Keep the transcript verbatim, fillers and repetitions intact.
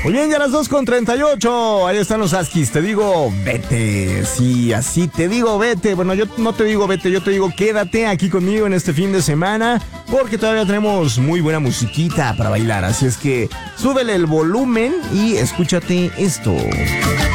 Muy bien, ya las dos con treinta y ocho. Ahí están los Askis. Te digo, vete. Sí, así te digo, vete. Bueno, yo no te digo vete, yo te digo quédate aquí conmigo en este fin de semana, porque todavía tenemos muy buena musiquita para bailar. Así es que súbele el volumen y escúchate esto.